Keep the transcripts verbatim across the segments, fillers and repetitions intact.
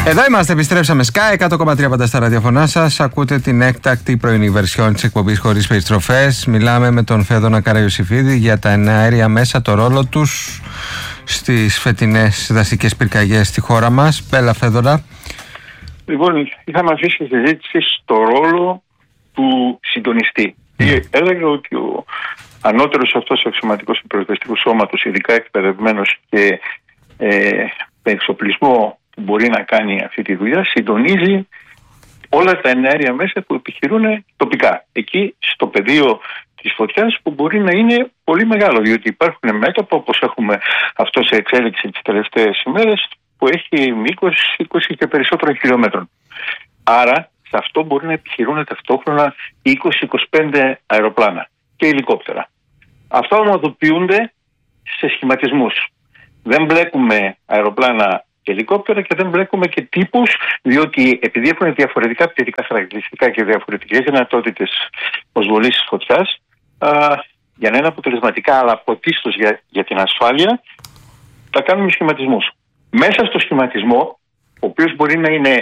Εδώ είμαστε, επιστρέψαμε. Sky εκατό κόμμα τρία πάντα στα ραδιοφωνά σας. Ακούτε την έκτακτη πρωινή βερσιόν της εκπομπής Χωρίς Περιστροφές. Μιλάμε με τον Φέδωνα Καραϊωσηφίδη για τα εναέρια μέσα, το ρόλο τους στις φετινές δασικές πυρκαγιές στη χώρα μας. Πέλα, Φέδωνα. Λοιπόν, είχαμε αφήσει τη συζήτηση στο ρόλο του συντονιστή. Mm. Έλεγε ότι ο ανώτερος αυτός αξιωματικός του πυροσβεστικού σώματος, ειδικά εκπαιδευμένος και ε, με εξοπλισμό που μπορεί να κάνει αυτή τη δουλειά, συντονίζει όλα τα εναέρια μέσα που επιχειρούν τοπικά. Εκεί στο πεδίο της φωτιάς, που μπορεί να είναι πολύ μεγάλο, διότι υπάρχουν μέτωπα, όπως έχουμε αυτό σε εξέλιξη τις τελευταίες ημέρες, που έχει μήκος είκοσι και περισσότερων χιλιόμετρων. Άρα σε αυτό μπορεί να επιχειρούν ταυτόχρονα είκοσι με είκοσι πέντε αεροπλάνα και ελικόπτερα. Αυτά ομαδοποιούνται σε σχηματισμούς. Δεν μπλέκουμε αεροπλάνα και ελικόπτερα και δεν μπλέκουμε και τύπους, διότι επειδή έχουν διαφορετικά πτυτικά χαρακτηριστικά και διαφορετικές δυνατότητες προσβολής της φωτιάς, α, για να είναι αποτελεσματικά αλλά πρωτίστως για, για την ασφάλεια, θα κάνουμε σχηματισμούς. Μέσα στο σχηματισμό, ο οποίος μπορεί να είναι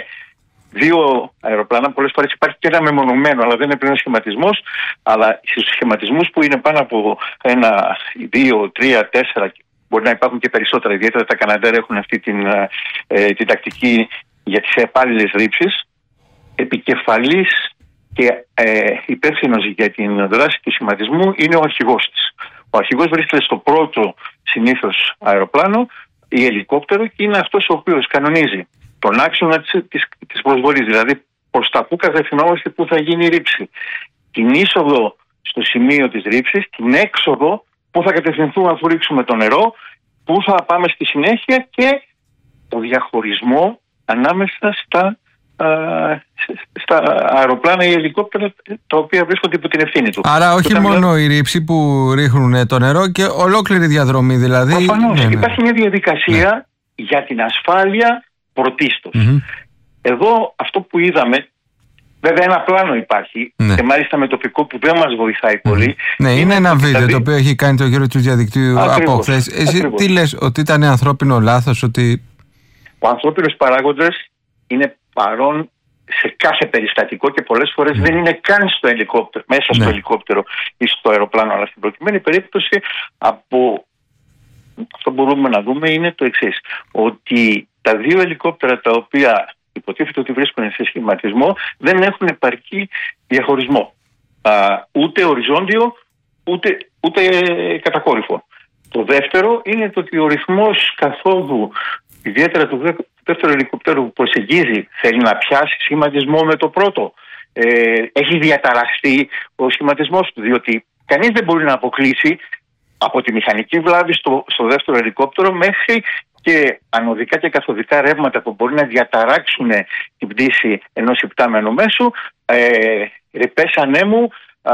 δύο αεροπλάνα, πολλές φορές υπάρχει και ένα μεμονωμένο, αλλά δεν είναι πλέον σχηματισμός, αλλά στους σχηματισμούς που είναι πάνω από ένα, δύο, τρία, τέσσερα, μπορεί να υπάρχουν και περισσότερα, ιδιαίτερα τα Καναντέρ έχουν αυτή την, ε, την τακτική για τις επάλληλες ρήψεις. Επικεφαλής και ε, υπεύθυνος για την δράση του σχηματισμού είναι ο αρχηγός της. Ο αρχηγός βρίσκεται στο πρώτο συνήθως αεροπλάνο ή ελικόπτερο και είναι αυτός ο οποίος κανονίζει τον άξονα της, της, της προσβολής, δηλαδή προς τα που κατευθυνόμαστε, που θα γίνει η ρήψη, την είσοδο στο σημείο της ρήψης, την έξοδο που θα κατευθυνθούμε αφού ρίξουμε το νερό, που θα πάμε στη συνέχεια και το διαχωρισμό ανάμεσα στα, α, στα αεροπλάνα ή ελικόπτερα τα οποία βρίσκονται υπό την ευθύνη του. Άρα όχι το μόνο μιλά... η ρήψη που ρίχνουν το νερό και ολόκληρη διαδρομή δηλαδή. Προφανώς. Ναι, ναι. Υπάρχει μια διαδικασία ναι. για την ασφάλεια πρωτίστως. Mm-hmm. Εδώ αυτό που είδαμε, βέβαια ένα πλάνο υπάρχει ναι. και μάλιστα με τοπικό που δεν μας βοηθάει πολύ. Ναι, είναι, είναι ένα βίντεο δηλαδή... το οποίο έχει κάνει το γύρο του διαδικτύου από χθες. Εσύ ακριβώς. Τι λες, ότι ήταν ανθρώπινο λάθος, ότι... Ο ανθρώπινος παράγοντας είναι παρόν σε κάθε περιστατικό και πολλές φορές mm. δεν είναι καν στο ελικόπτερο, μέσα στο ναι. ελικόπτερο ή στο αεροπλάνο, αλλά στην προκειμένη περίπτωση από αυτό μπορούμε να δούμε είναι το εξής, ότι τα δύο ελικόπτερα τα οποία υποτίθεται ότι βρίσκονται σε σχηματισμό δεν έχουν επαρκή διαχωρισμό. Α, ούτε οριζόντιο, ούτε, ούτε κατακόρυφο. Το δεύτερο είναι το ότι ο ρυθμός καθόδου, ιδιαίτερα του δεύτερου ελικόπτερου που προσεγγίζει, θέλει να πιάσει σχηματισμό με το πρώτο. Ε, έχει διαταραχθεί ο σχηματισμός του, διότι κανείς δεν μπορεί να αποκλείσει από τη μηχανική βλάβη στο, στο δεύτερο ελικόπτερο μέχρι και ανωδικά και καθοδικά ρεύματα που μπορεί να διαταράξουν την πτήση ενός υπτάμενου μέσου, ε, ρηπές ανέμου α,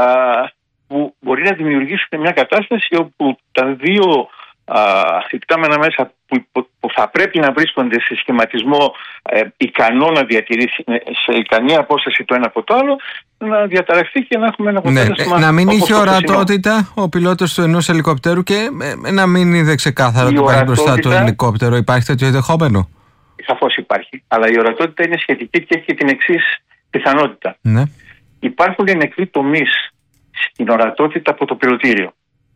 που μπορεί να δημιουργήσουν μια κατάσταση όπου τα δύο α, υπτάμενα μέσα που, που θα πρέπει να βρίσκονται σε σχηματισμό ε, ικανό να διατηρήσει σε ικανή απόσταση το ένα από το άλλο, να διαταραχθεί και να έχουμε ένα αποτέλεσμα. Ναι, να μην είχε ορατότητα ο πιλότος του ενός ελικόπτερου και να μην είδε ξεκάθαρα ότι υπάρχει μπροστά το ελικόπτερο. Υπάρχει τέτοιο ενδεχόμενο? Σαφώς υπάρχει. Αλλά η ορατότητα είναι σχετική και έχει την εξής πιθανότητα. Ναι. Υπάρχουν νεκροί τομείς στην ορατότητα από το πιλωτήριο.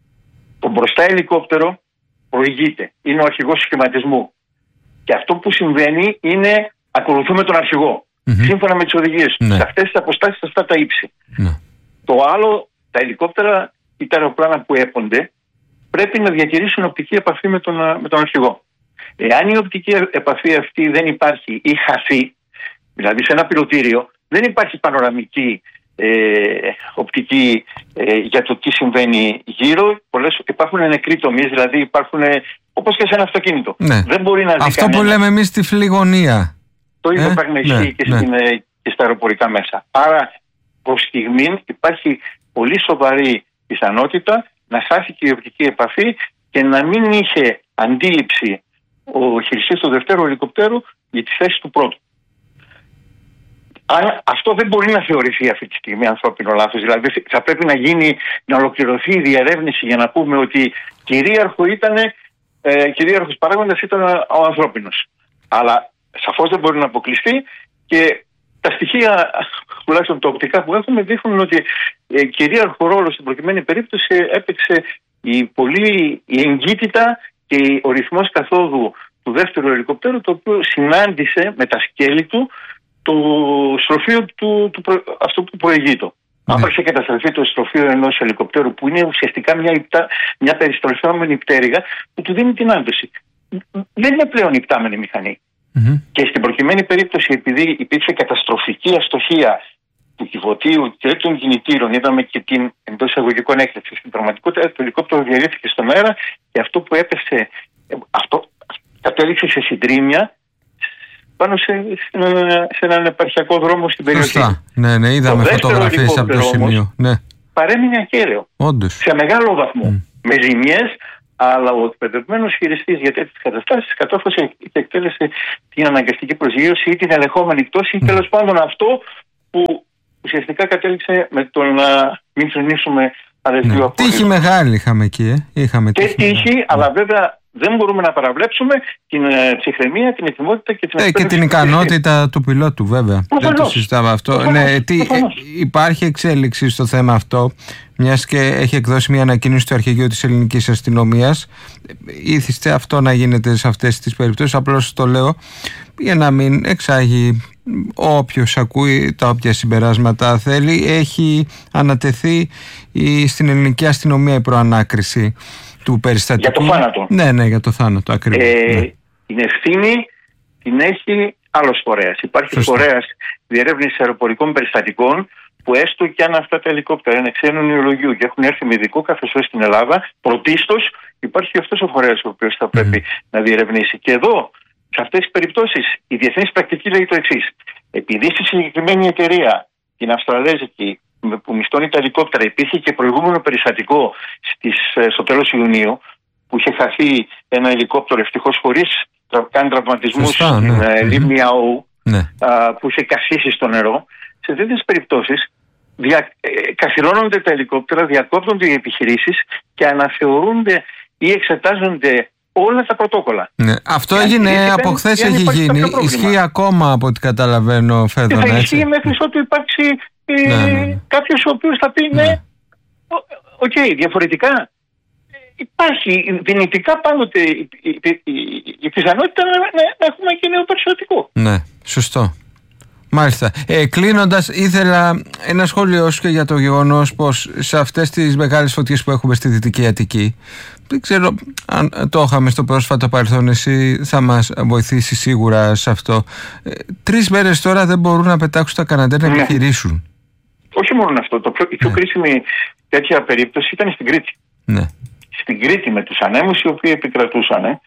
Το μπροστά ελικόπτερο προηγείται. Είναι ο αρχηγός σχηματισμού. Και αυτό που συμβαίνει είναι ακολουθούμε τον αρχηγό. Mm-hmm. Σύμφωνα με τις οδηγίες του. Ναι. Σε αυτές τις αποστάσεις, αυτά τα ύψη. Ναι. Το άλλο, τα ελικόπτερα ή τα αεροπλάνα που έπονται πρέπει να διατηρήσουν οπτική επαφή με τον, με τον αρχηγό. Εάν η οπτική επαφή αυτή δεν υπάρχει ή χαθεί, δηλαδή σε ένα πιλωτήριο δεν υπάρχει πανοραμική ε, οπτική ε, για το τι συμβαίνει γύρω. Πολλές, υπάρχουν νεκροί τομείς, δηλαδή υπάρχουν όπως και σε ένα αυτοκίνητο. Ναι. Δεν μπορεί να δει αυτό κανένα. Που λέμε εμείς τυφλή γωνία. Το ίδιο ε? πρέπει να ισχύει ναι, και, στην, ναι. και στα αεροπορικά μέσα. Άρα προς στιγμή υπάρχει πολύ σοβαρή πιθανότητα να χάθηκε η οπτική επαφή και να μην είχε αντίληψη ο χειριστής του δευτέρου ελικοπτέρου για τη θέση του πρώτου. Άρα αυτό δεν μπορεί να θεωρηθεί αυτή τη στιγμή ανθρώπινο λάθος. Δηλαδή θα πρέπει να γίνει, να ολοκληρωθεί η διερεύνηση για να πούμε ότι κυρίαρχο ήταν, ε, κυρίαρχος παράγοντας ήταν ο ανθρώπινος. Αλλά σαφώς δεν μπορεί να αποκλειστεί και τα στοιχεία, τουλάχιστον τα οπτικά που έχουμε, δείχνουν ότι ε, κυρίαρχο ρόλο στην προκειμένη περίπτωση έπαιξε η, πολύ, η εγκύτητα και ο ρυθμός καθόδου του δεύτερου ελικόπτερου, το οποίο συνάντησε με τα σκέλη του το στροφείο του, του, του αυτό που προηγείτο. Mm. Αν είχε καταστραφεί το στροφείο ενός ελικοπτέρου, που είναι ουσιαστικά μια, υπτά, μια περιστροφόμενη πτέρυγα που του δίνει την άντωση. Δεν είναι πλέον υπτάμενη μηχανή. Mm-hmm. Και στην προκειμένη περίπτωση, επειδή υπήρξε καταστροφική αστοχία του κυβωτίου και των κινητήρων, είδαμε και την εντός εισαγωγικών έκρηξη. Στην πραγματικότητα το ελικόπτερο διαλύθηκε στον αέρα και αυτό που έπεσε, αυτό κατέληξε σε συντρίμμια πάνω σε, σε έναν επαρχιακό δρόμο στην περιοχή. Σωστά. Ναι, ναι, είδαμε φωτογραφίες από το σημείο. Ναι. Παρέμεινε ακέραιο. Όντως. Σε μεγάλο βαθμό. Mm. Με ζημιές, αλλά ο εκπαιδευμένος χειριστής για τέτοιες καταστάσεις κατόρθωσε και εκτέλεσε την αναγκαστική προσγείωση ή την ελεγχόμενη πτώση, ή mm. τέλος πάντων αυτό που ουσιαστικά κατέληξε με το να μην φρενήσουμε άλλες δύο απολύτως. Τύχη μεγάλη είχαμε εκεί, ε. Είχαμε και τύχη, τύχη αλλά βέβαια δεν μπορούμε να παραβλέψουμε την ε, ψυχραιμία, την ετοιμότητα και την, ε, και την ικανότητα του πιλότου, βέβαια. Δεν το συζητάμε αυτό. Ναι, τι, ε, υπάρχει εξέλιξη στο θέμα αυτό, μιας και έχει εκδώσει μια ανακοίνωση στο αρχηγείο της ελληνικής αστυνομίας. Ήθιστε αυτό να γίνεται σε αυτές τις περιπτώσεις. Απλώς το λέω για να μην εξάγει όποιος ακούει τα όποια συμπεράσματα θέλει. Έχει ανατεθεί η, στην ελληνική αστυνομία η προανάκριση του περιστατικού. Για το θάνατο. Ναι, ναι, για το θάνατο ακριβώς. Ε, ναι. Την ευθύνη την έχει άλλος φορέας. Υπάρχει Σωστά. φορέας διερεύνησης αεροπορικών περιστατικών, που έστω και αν αυτά τα ελικόπτερα είναι ξένου νεολογίου και έχουν έρθει με ειδικό καθεστώς στην Ελλάδα, πρωτίστως υπάρχει και αυτός ο φορέας ο οποίος θα πρέπει mm. να διερευνήσει. Και εδώ, σε αυτές τις περιπτώσεις, η διεθνής πρακτική λέει το εξής. Επειδή στη συγκεκριμένη εταιρεία, την Αυστραλέζικη, που μισθώνει τα ελικόπτερα, υπήρχε και προηγούμενο περιστατικό στις, στο τέλος Ιουνίου, που είχε χαθεί ένα ελικόπτερο ευτυχώς χωρίς να κάνει τραυματισμούς στην ναι. λίμνη Αού, ναι. που είχε κασίσει στο νερό. Σε τέτοιες περιπτώσεις δια, ε, καθυλώνονται τα ελικόπτερα, διακόπτονται οι επιχειρήσεις και αναθεωρούνται ή εξετάζονται όλα τα πρωτόκολλα. Ναι. Αυτό και έγινε από χθες, έχει γίνει. Ισχύει ακόμα από ό,τι καταλαβαίνω, Φέδωνα. Και θα ισχύει μέχρι ότου υπάρξει ε, ναι, ναι. κάποιος ο οποίος θα πει ναι, οκ, okay, διαφορετικά. Υπάρχει δυνητικά πάντοτε η, η, η, η, η πιθανότητα να, να έχουμε και νεοπερσιωτικό. Ναι, σωστό. Μάλιστα. Ε, κλείνοντας, ήθελα ένα σχόλιο σου και για το γεγονός πως σε αυτές τις μεγάλες φωτιές που έχουμε στη Δυτική Αττική, δεν ξέρω αν το είχαμε στο πρόσφατο παρελθόν, εσύ θα μας βοηθήσει σίγουρα σε αυτό. Ε, τρεις μέρες τώρα δεν μπορούν να πετάξουν τα Καναντέρ να ναι. επιχειρήσουν. Όχι μόνο αυτό. Το πιο, η πιο ναι. κρίσιμη τέτοια περίπτωση ήταν στην Κρήτη. Ναι. Στην Κρήτη με τους ανέμους οι οποίοι επικρατούσαν, ε,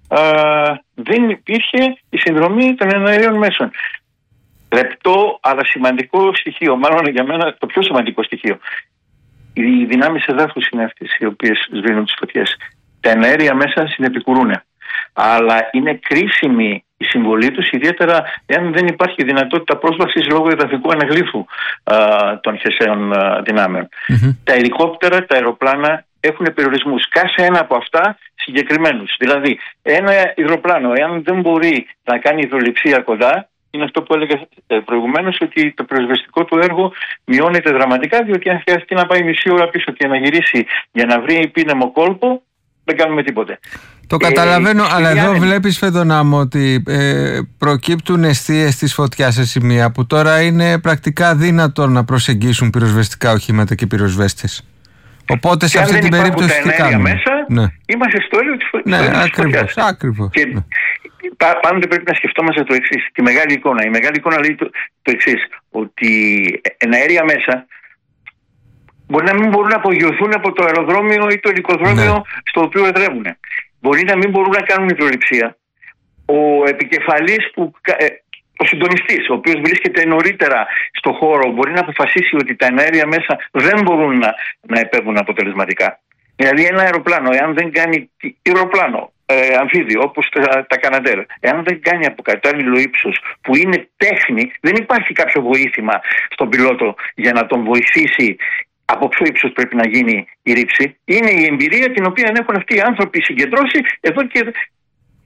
δεν υπήρχε η συνδρομή των εναερίων μέσων. Λεπτό αλλά σημαντικό στοιχείο, μάλλον για μένα το πιο σημαντικό στοιχείο. Οι δυνάμεις εδάφους είναι αυτές οι οποίες σβήνουν τις φωτιές. Τα εναέρια μέσα συνεπικουρούν. Αλλά είναι κρίσιμη η συμβολή τους, ιδιαίτερα εάν δεν υπάρχει δυνατότητα πρόσβασης λόγω εδαφικού αναγλύφου α, των χερσαίων δυνάμεων. Mm-hmm. Τα ελικόπτερα, τα αεροπλάνα έχουν περιορισμούς. Κάθε ένα από αυτά συγκεκριμένους. Δηλαδή, ένα υδροπλάνο, εάν δεν μπορεί να κάνει υδρολειψία κοντά, είναι αυτό που έλεγα προηγουμένως, ότι το πυροσβεστικό του έργο μειώνεται δραματικά, διότι αν χρειαστεί να πάει μισή ώρα πίσω και να γυρίσει για να βρει πίνεμο κόλπο, δεν κάνουμε τίποτε. Το καταλαβαίνω, ε, αλλά εδώ βλέπεις, Φεδωνά μου, ότι ε, προκύπτουν εστίες της φωτιάς σε σημεία που τώρα είναι πρακτικά δύνατο να προσεγγίσουν πυροσβεστικά οχήματα και πυροσβέστες. Οπότε σε αυτή την περίπτωση τι κάνουμε. Μέσα, ναι. Είμαστε στο έλεο της φωτιάς. Ναι, ακριβώς, ακριβώς. Και ναι. Πάντοτε πρέπει να σκεφτόμαστε το εξής, τη μεγάλη εικόνα. Η μεγάλη εικόνα λέει το, το εξής, ότι εναέρια μέσα μπορεί να μην μπορούν να απογειωθούν από το αεροδρόμιο ή το ελικοδρόμιο ναι. στο οποίο εδρεύουν. Μπορεί να μην μπορούν να κάνουν υδρολειψία. Ο επικεφαλής, που, ο συντονιστής, ο οποίος βρίσκεται νωρίτερα στο χώρο, μπορεί να αποφασίσει ότι τα εναέρια μέσα δεν μπορούν να, να επέβουν αποτελεσματικά. Δηλαδή ένα αεροπλάνο, εάν δεν κάνει αεροπλάνο, ε, αμφίδιο, όπως τα, τα Καναντέρ, εάν δεν κάνει από κατάλληλο ύψος, που είναι τέχνη, δεν υπάρχει κάποιο βοήθημα στον πιλότο για να τον βοηθήσει από ποιο ύψος πρέπει να γίνει η ρήψη. Είναι η εμπειρία την οποία έχουν αυτοί οι άνθρωποι συγκεντρώσει εδώ και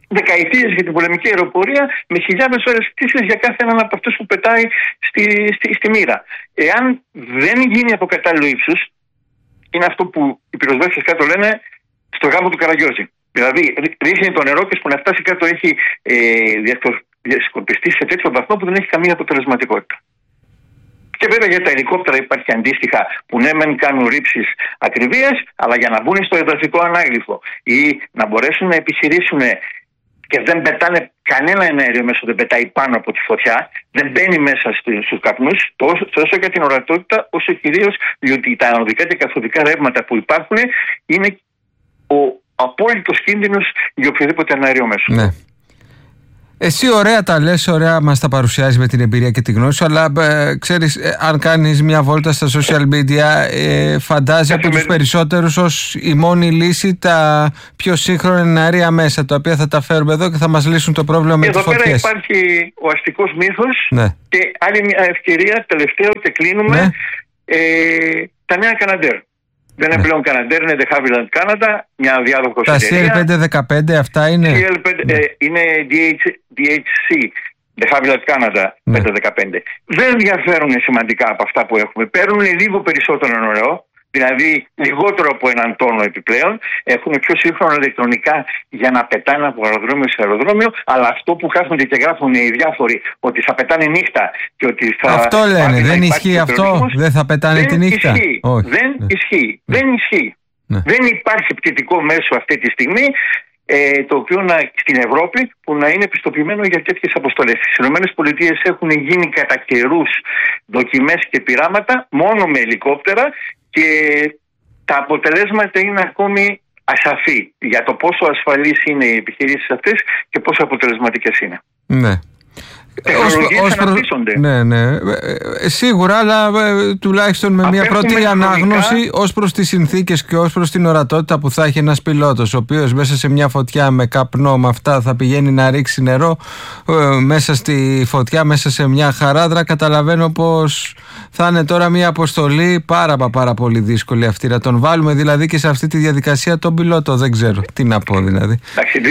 δεκαετίες για την πολεμική αεροπορία με χιλιάδες ώρες πτήσης για κάθε έναν από αυτούς που πετάει στη, στη, στη μοίρα. Εάν δεν γίνει από κατάλληλο ύψους, είναι αυτό που οι πυροσβέστες κάτω λένε στο γάμο του Καραγιώζη. Δηλαδή ρίχνει το νερό και που να φτάσει κάτω έχει ε, διασκορπιστεί σε τέτοιο βαθμό που δεν έχει καμία αποτελεσματικότητα. Και βέβαια για τα ελικόπτερα υπάρχει αντίστοιχα που ναι μεν κάνουν ρήψεις ακριβίας, αλλά για να μπουν στο εδαφικό ανάγλυφο ή να μπορέσουν να επιχειρήσουν και δεν πετάνε κανένα εναέριο μέσο, δεν πετάει πάνω από τη φωτιά, δεν μπαίνει μέσα στους καπνούς, τόσο για την ορατότητα, όσο κυρίως διότι τα ανωδικά και καθοδικά ρεύματα που υπάρχουν είναι ο απόλυτος κίνδυνος για οποιοδήποτε εναέριο μέσο. Ναι. Εσύ ωραία τα λες, ωραία μας τα παρουσιάζεις με την εμπειρία και τη γνώση σου, αλλά ε, ξέρεις, ε, αν κάνεις μια βόλτα στα social media, ε, φαντάζει από τους περισσότερους ως η μόνη λύση τα πιο σύγχρονα αέρια μέσα, τα οποία θα τα φέρουμε εδώ και θα μας λύσουν το πρόβλημα με τις φωτιές. Εδώ πέρα υπάρχει ο αστικός μύθος, ναι. Και άλλη μια ευκαιρία, τελευταίο και κλείνουμε, ναι. ε, τα νέα Καναντέρ. Δεν είναι πλέον Καναντέρ, είναι De Havilland Canada, μια διάδοχος τα εταιρεία. σι ελ πεντακόσια δεκαπέντε αυτά είναι. σι ελ πέντε, ναι. ε, είναι ντι έιτς σι, De Havilland Canada ναι. πεντακόσια δεκαπέντε. Δεν διαφέρουν σημαντικά από αυτά που έχουμε. Παίρνουν λίγο περισσότερο νερό, δηλαδή λιγότερο από έναν τόνο επιπλέον. Έχουν πιο σύγχρονα ηλεκτρονικά για να πετάνε από αεροδρόμιο σε αεροδρόμιο. Αλλά αυτό που κάθονται και γράφουν οι διάφοροι ότι θα πετάνε νύχτα και ότι θα. Αυτό λένε, δεν ισχύει αυτό. Δεν θα πετάνε δεν τη νύχτα. Ισχύει. Όχι. Δεν ναι. ισχύει. Ναι. Δεν ισχύει. Ναι. Δεν υπάρχει πτυτικό μέσο αυτή τη στιγμή ε, το οποίο να, στην Ευρώπη που να είναι πιστοποιημένο για τέτοιες αποστολές. Στις ΗΠΑ έχουν γίνει κατά καιρούς δοκιμές και πειράματα μόνο με ελικόπτερα και τα αποτελέσματα είναι ακόμη ασαφή για το πόσο ασφαλείς είναι οι επιχειρήσεις αυτές και πόσο αποτελεσματικές είναι. Ναι. Τεχνολογίες ως, ως αναπτύσσονται. Προ... Ναι, ναι. Ε, σίγουρα, αλλά ε, τουλάχιστον με μια πρώτη χρονικά... ανάγνωση ως προς τις συνθήκες και ως προς την ορατότητα που θα έχει ένας πιλότος, ο οποίος μέσα σε μια φωτιά με καπνό, με αυτά θα πηγαίνει να ρίξει νερό, ε, μέσα στη φωτιά, μέσα σε μια χαράδρα. Καταλαβαίνω πως θα είναι τώρα μια αποστολή πάρα πάρα πολύ δύσκολη αυτή. Να τον βάλουμε δηλαδή και σε αυτή τη διαδικασία τον πιλότο. Δεν ξέρω τι να πω δηλαδή.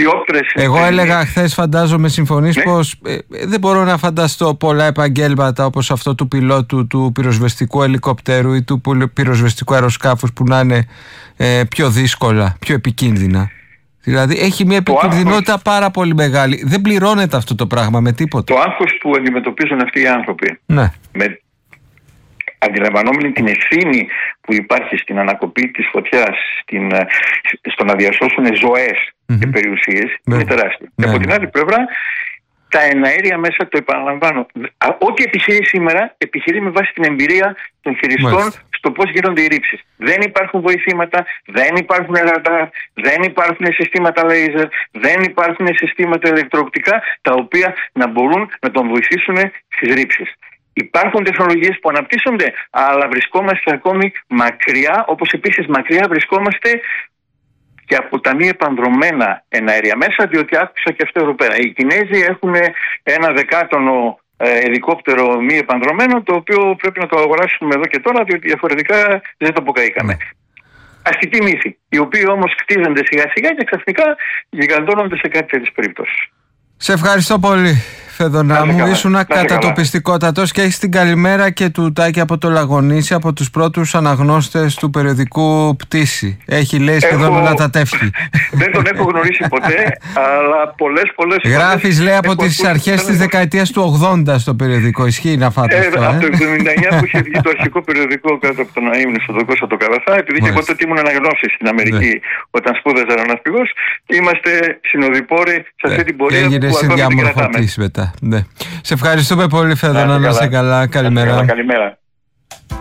Εγώ έλεγα χθες, φαντάζομαι, συμφωνείς, ναι. πως ε, δεν μπορώ να φανταστώ πολλά επαγγέλματα όπως αυτό του πιλότου του πυροσβεστικού ελικοπτέρου ή του πυροσβεστικού αεροσκάφους που να είναι ε, πιο δύσκολα, πιο επικίνδυνα. Δηλαδή έχει μια επικίνδυνοτητα άγχος... πάρα πολύ μεγάλη. Δεν πληρώνεται αυτό το πράγμα με τίποτα. Το άγχος που αντιμετωπίζουν αυτοί οι άνθρωποι, ναι. με αντιλαμβανόμενοι την ευθύνη που υπάρχει στην ανακοπή της φωτιάς, στην, στο να διασώσουν ζωές mm-hmm. και περιουσίες, ναι. είναι τεράστιο. Ναι. Και από την άλλη πλευρά, τα εναέρια μέσα, το επαναλαμβάνω, ό,τι επιχειρεί σήμερα, επιχειρεί με βάση την εμπειρία των χειριστών Μάλιστα. στο πώς γίνονται οι ρήψεις. Δεν υπάρχουν βοηθήματα, δεν υπάρχουν ραντάρ, δεν υπάρχουν συστήματα λέιζερ, δεν υπάρχουν συστήματα ηλεκτροοπτικά τα οποία να μπορούν να τον βοηθήσουν στις ρήψεις. Υπάρχουν τεχνολογίες που αναπτύσσονται, αλλά βρισκόμαστε ακόμη μακριά, όπως επίσης μακριά βρισκόμαστε και από τα μη επανδρομένα εναέρια μέσα, διότι άκουσα και αυτό εδώ πέρα. Οι Κινέζοι έχουν ένα δεκάτονο ε, ελικόπτερο μη επανδρομένο, το οποίο πρέπει να το αγοράσουμε εδώ και τώρα, διότι διαφορετικά δεν το αποκαήκαμε. Αστική μύθη, οι οποίοι όμως κτίζονται σιγά σιγά και ξαφνικά γιγαντώνονται σε κάτι τέτοιες περιπτώσεις. Σε ευχαριστώ πολύ, Φεδωνά μου. Ήσουν κατατοπιστικότατος και έχεις την καλημέρα και του Τάκη από το Λαγονίσι, από τους πρώτους αναγνώστες του περιοδικού Πτήση. Έχει, λέει, σχεδόν όλα τα τεύχη. Δεν τον έχω γνωρίσει ποτέ, αλλά πολλές πολλές Γράφεις, λέει, από τις αρχές της δεκαετίας του ογδόντα στο περιοδικό. Ισχύει να φάτε ε, αυτό, ε? Από το εβδομήντα εννιά που είχε βγει το αρχικό περιοδικό κάτω από τον Αείμνη στον Κώστα το Καραθά, επειδή και εγώ τότε ήμουν αναγνώστης στην Αμερική ναι. όταν σπούδαζα αεροναυπηγός, είμαστε συνοδοιπόροι σε αυτή την πορεία. Έγινε συνδιαμορφωτής μετά. Ναι. Σε ευχαριστούμε πολύ, Φεδωνά, να είσαι καλά. Καλημέρα. Καλημέρα.